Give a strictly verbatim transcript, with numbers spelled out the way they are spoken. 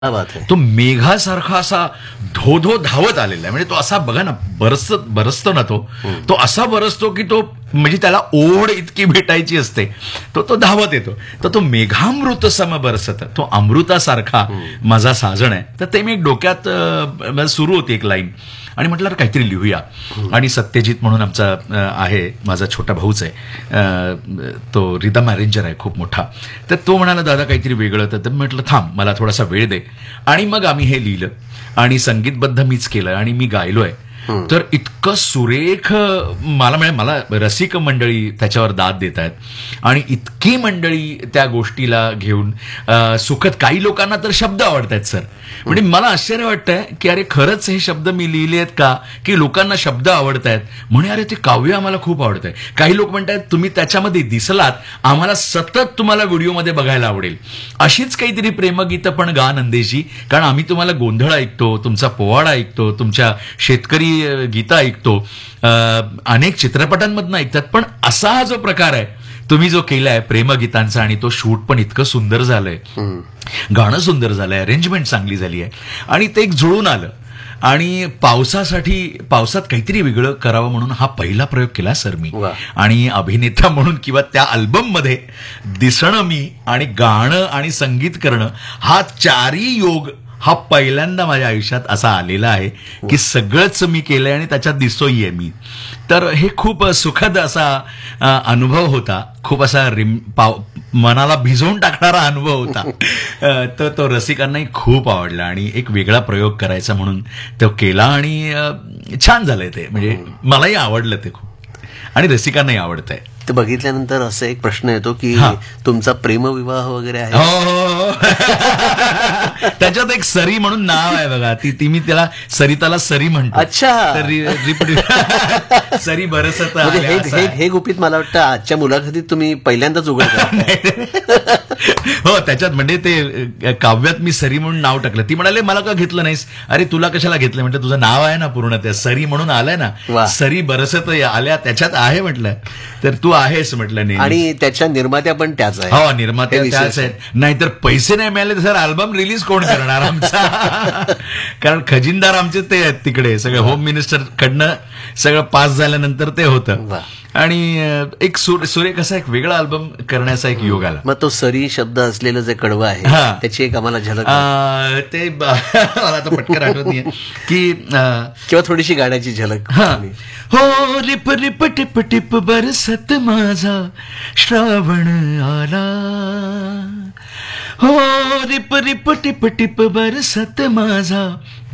क्या बात है. तो मेघासारखा असा धो धो धावत आलेला आहे. म्हणजे तो असा बघा ना, बरसत बरसतो ना तो तो असा बरसतो की तो म्हणजे त्याला ओढ इतकी भेटायची असते, तो तो धावत येतो. तर तो मेघामृत सम बरसत, तो अमृतासारखा माझा साजण आहे. तर ते मी एक डोक्यात अ, सुरू होती एक लाईन आणि म्हटलं अरे काहीतरी लिहूया. आणि सत्यजित म्हणून आमचा अ, आहे, माझा छोटा भाऊच आहे, अ, तो रिदम अरेंजर आहे खूप मोठा. तर तो म्हणाला दादा काहीतरी वेगळं. तर म्हटलं थांब, मला थोडासा वेळ दे. आणि मग आम्ही हे लिहिलं आणि संगीतबद्ध मीच केलं आणि मी गायलोय. तर इतकं सुरेख मला म्हणजे मला रसिक मंडळी त्याच्यावर दाद देत आहेत आणि इतकी मंडळी त्या गोष्टीला घेऊन अ, सुखद. काही लोकांना तर शब्द आवडत आहेत सर. म्हणजे मला आश्चर्य वाटतंय की अरे खरंच हे शब्द मी लिहिले आहेत का, की लोकांना शब्द आवडत आहेत. म्हणे अरे ते काव्य आम्हाला खूप आवडतंय. काही लोक म्हणतात तुम्ही त्याच्यामध्ये दिसलात, आम्हाला सतत तुम्हाला व्हिडिओमध्ये बघायला आवडेल. अशीच काहीतरी प्रेमगीतं पण गा नंदेशी, कारण आम्ही तुम्हाला गोंधळ ऐकतो, तुमचा पोवाडा ऐकतो, तुमच्या शेतकरी गीतं ऐकतो, अनेक चित्रपटांमधनं ऐकतात. पण असा हा जो प्रकार आहे तुम्ही जो केलाय प्रेमगीतांचा, आणि तो शूट पण इतकं सुंदर झालंय, गाणं सुंदर झालंय, अरेंजमेंट चांगली झाली आहे आणि ते एक जुळून आलं. आणि पावसासाठी, पावसात काहीतरी वेगळं करावं म्हणून हा पहिला प्रयोग केला सर मी. आणि अभिनेता म्हणून किंवा त्या अल्बम मध्ये दिसणं मी आणि गाणं आणि संगीत करणं, हा चारी योग हा पहिल्यांदा माझ्या आयुष्यात असा आलेला आहे की सगळंच मी केलंय आणि त्याच्यात दिसतोय मी. तर हे खूप सुखद असा अ, अनुभव होता. खूप असा रिम पाव मनाला भिजवून टाकणारा अनुभव होता. अ, तर तो रसिकांनाही खूप आवडला आणि एक वेगळा प्रयोग करायचा म्हणून तो केला आणि अ, छान झालंय ते. म्हणजे मलाही आवडलं ते खूप आणि रसिकांनाही आवडतंय. ते बघितल्यानंतर असं एक प्रश्न येतो की तुमचा प्रेमविवाह वगैरे आहे. हो हो हो. त्याच्यात एक सरी म्हणून नाव आहे बघा, ती ती मी त्याला सरिताला सरी म्हणतो. अच्छा. तर रि- रिप- सरी बरसत म्हणजे आल्या हे असं हे आहे. हे गुपित मला वाटतं आजच्या मुलाखतीत तुम्ही पहिल्यांदाच उघड करताय. हो, त्याच्यात म्हणजे ते काव्यात मी सरी म्हणून नाव टाकलं. ती म्हणाले मला का घेतलं नाहीस. अरे तुला कशाला घेतलं. म्हटलं तुझं नाव आहे ना पूर्ण, त्या सरी म्हणून आलंय वा. ना, सरी बरसत आल्या त्याच्यात आहे म्हटलं. तर तू आहेस म्हटलं नेहमी. आणि त्याच्या निर्मात्या पण त्याच आहे. हो, निर्माते हे विशेष त्याच आहेत. नाहीतर पैसे नाही मिळाले तर सर अल्बम रिलीज कोण करणार आमचा. कारण खजिनदार आमचे ते आहेत तिकडे, सगळे होम मिनिस्टर कडनं सगळं पास झाल्यानंतर ते होतं. वा. आणि अ, एक सुर सुरेख असा एक वेगळा अल्बम करण्याचा एक योग आला. मग तो सरी शब्द असलेलं जे कडवं आहे हा. त्याची एक आम्हाला झलक अ, ते ब- मला आता पटकन आठवत नाहीये की अ, किंवा थोडीशी गाण्याची झलक. हा. हो रिप रिप टिप टिप बरसत माझा श्रावण आला. हो रिप रिप टिप टिप बरसत माझा